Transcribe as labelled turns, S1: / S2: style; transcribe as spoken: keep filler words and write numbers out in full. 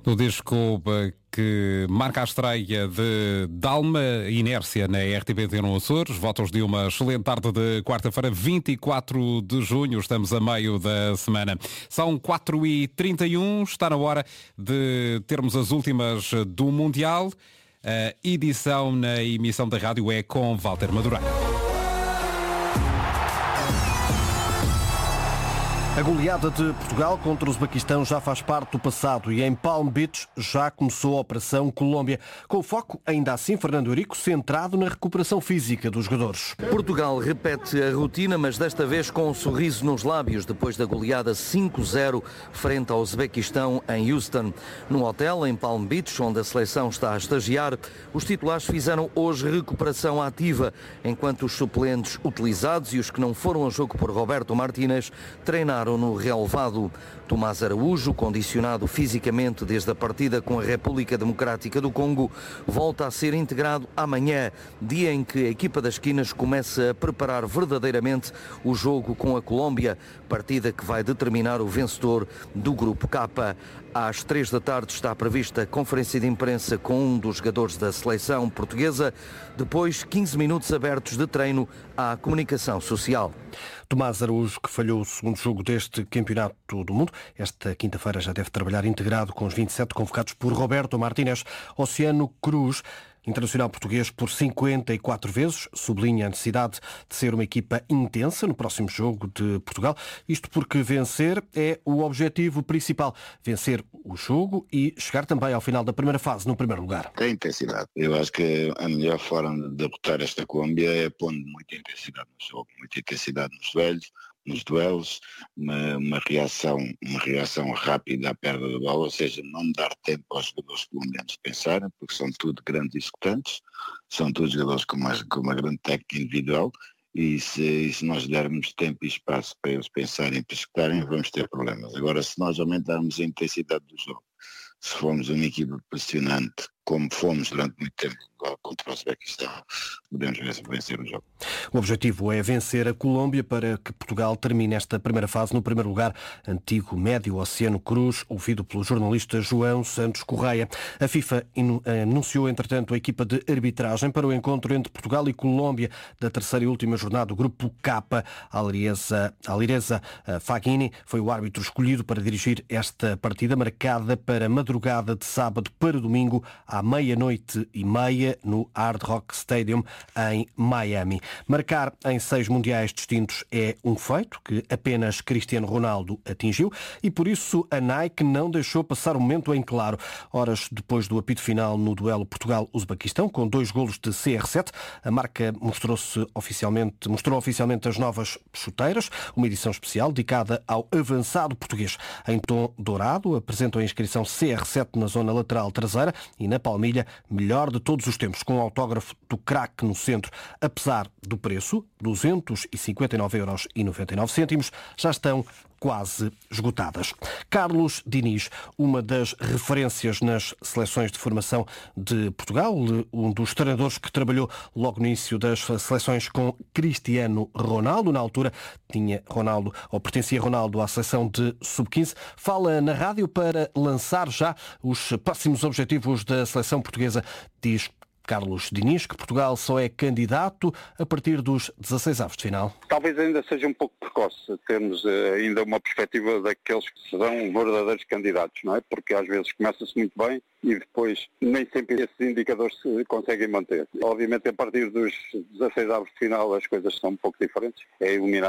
S1: O disco que marca a estreia de Dalma Inércia na R T P no Açores. Votos de uma excelente tarde de quarta-feira, vinte e quatro de junho. Estamos a meio da semana. São quatro e trinta e um. Está na hora de termos as últimas do Mundial. A edição na emissão da rádio é com Walter Madureira.
S2: A goleada de Portugal contra o Uzbequistão já faz parte do passado e em Palm Beach já começou a Operação Colômbia, com o foco, ainda assim, Fernando Eurico, centrado na recuperação física dos jogadores.
S3: Portugal repete a rotina, mas desta vez com um sorriso nos lábios, depois da goleada cinco zero frente ao Uzbequistão em Houston. Num hotel em Palm Beach, onde a seleção está a estagiar, os titulares fizeram hoje recuperação ativa, enquanto os suplentes utilizados e os que não foram ao jogo por Roberto Martínez treinaram no relevado. Tomás Araújo, condicionado fisicamente desde a partida com a República Democrática do Congo, volta a ser integrado amanhã, dia em que a equipa das Quinas começa a preparar verdadeiramente o jogo com a Colômbia, partida que vai determinar o vencedor do Grupo K. Às três da tarde está prevista a conferência de imprensa com um dos jogadores da seleção portuguesa, depois quinze minutos abertos de treino à comunicação social.
S2: Tomás Araújo, que falhou o segundo jogo deste Campeonato do Mundo, esta quinta-feira já deve trabalhar integrado com os vinte e sete convocados por Roberto Martínez. Oceano Cruz, internacional português por cinquenta e quatro vezes, sublinha a necessidade de ser uma equipa intensa no próximo jogo de Portugal. Isto porque vencer é o objetivo principal. Vencer o jogo e chegar também ao final da primeira fase, no primeiro lugar.
S4: A intensidade. Eu acho que a melhor forma de derrotar esta Colômbia é pondo muita intensidade no jogo, muita intensidade nos duelos, nos duelos, uma, uma reação, uma reação rápida à perda da bola, ou seja, não dar tempo aos jogadores colombianos pensarem, porque são tudo grandes executantes, são todos jogadores com uma, com uma grande técnica individual, e se, e se nós dermos tempo e espaço para eles pensarem e para executarem, vamos ter problemas. Agora, se nós aumentarmos a intensidade do jogo, se formos uma equipa pressionante, como fomos durante muito tempo contra o Uzbequistão, podemos vencer o jogo.
S2: O objetivo é vencer a Colômbia para que Portugal termine esta primeira fase no primeiro lugar. Antigo médio Oceano Cruz, ouvido pelo jornalista João Santos Correia. A FIFA anunciou, entretanto, a equipa de arbitragem para o encontro entre Portugal e Colômbia da terceira e última jornada do Grupo K. Alireza, Alireza Faghini foi o árbitro escolhido para dirigir esta partida, marcada para a madrugada de sábado para domingo, à meia-noite e meia, no Hard Rock Stadium, em Miami. Marcar em seis mundiais distintos é um feito que apenas Cristiano Ronaldo atingiu e, por isso, a Nike não deixou passar o momento em claro. Horas depois do apito final no duelo Portugal-Uzbequistão, com dois golos de C R sete, a marca mostrou-se oficialmente, mostrou oficialmente as novas chuteiras, uma edição especial dedicada ao avançado português. Em tom dourado, apresentam a inscrição C R sete na zona lateral traseira e na palmilha, melhor de todos os tempos, com o autógrafo do craque no centro. Apesar do preço, duzentos e cinquenta e nove euros e noventa e nove cêntimos, já estão quase esgotadas. Carlos Diniz, uma das referências nas seleções de formação de Portugal, um dos treinadores que trabalhou logo no início das seleções com Cristiano Ronaldo. Na altura tinha Ronaldo, ou pertencia Ronaldo à seleção de sub quinze. Fala na rádio para lançar já os próximos objetivos da seleção portuguesa. Diz Carlos Diniz que Portugal só é candidato a partir dos dezasseis avos de final.
S5: Talvez ainda seja um pouco precoce termos ainda uma perspectiva daqueles que serão verdadeiros candidatos, não é? Porque às vezes começa-se muito bem e depois nem sempre esses indicadores se conseguem manter. Obviamente a partir dos dezasseis avos de final as coisas são um pouco diferentes. É eliminar